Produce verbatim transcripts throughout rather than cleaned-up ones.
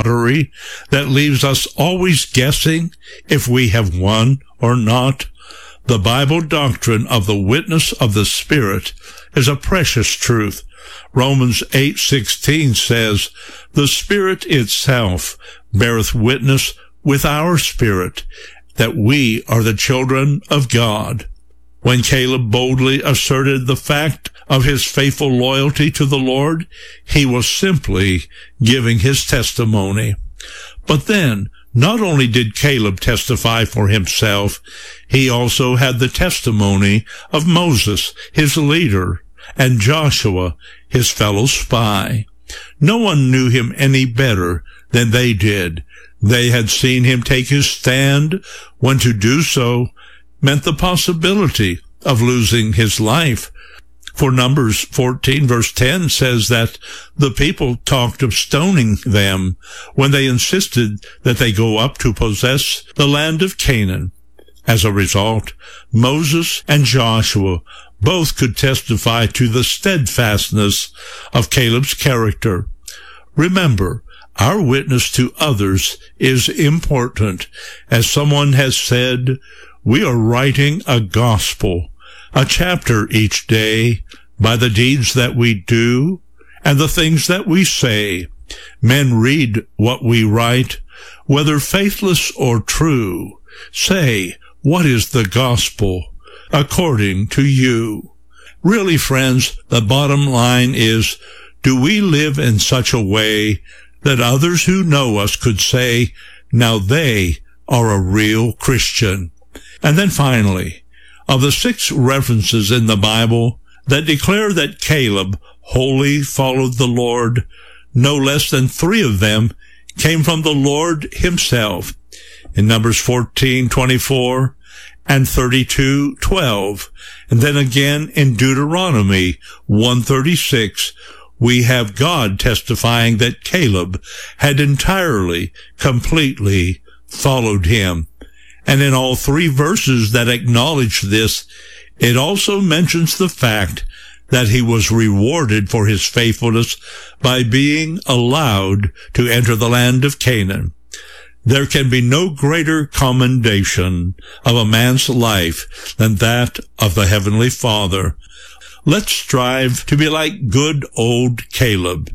lottery that leaves us always guessing if we have won or not. The Bible doctrine of the witness of the Spirit is a precious truth. Romans eight sixteen says, "The Spirit itself beareth witness with our spirit that we are the children of God." When Caleb boldly asserted the fact of his faithful loyalty to the Lord, he was simply giving his testimony. But then, not only did Caleb testify for himself, he also had the testimony of Moses, his leader, and Joshua, his fellow spy. No one knew him any better than they did. They had seen him take his stand when to do so meant the possibility of losing his life. For Numbers fourteen verse ten says that the people talked of stoning them when they insisted that they go up to possess the land of Canaan. As a result, Moses and Joshua both could testify to the steadfastness of Caleb's character. Remember, our witness to others is important. As someone has said, we are writing a gospel, a chapter each day, by the deeds that we do and the things that we say. Men read what we write, whether faithless or true. Say, what is the gospel according to you? Really, friends, the bottom line is, do we live in such a way that others who know us could say, now they are a real Christian? And then finally, of the six references in the Bible that declare that Caleb wholly followed the Lord, no less than three of them came from the Lord himself. In Numbers fourteen twenty-four and thirty-two twelve, and then again in Deuteronomy one thirty-six, we have God testifying that Caleb had entirely, completely followed him. And in all three verses that acknowledge this, it also mentions the fact that he was rewarded for his faithfulness by being allowed to enter the land of Canaan. There can be no greater commendation of a man's life than that of the Heavenly Father. Let's strive to be like good old Caleb.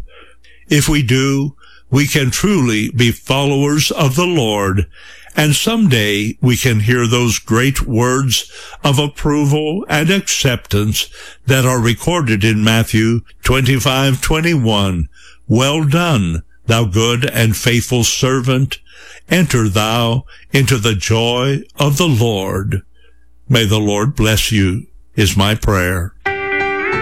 If we do, we can truly be followers of the Lord, and someday we can hear those great words of approval and acceptance that are recorded in Matthew twenty-five twenty-one. Well done, thou good and faithful servant. Enter thou into the joy of the Lord. May the Lord bless you, is my prayer.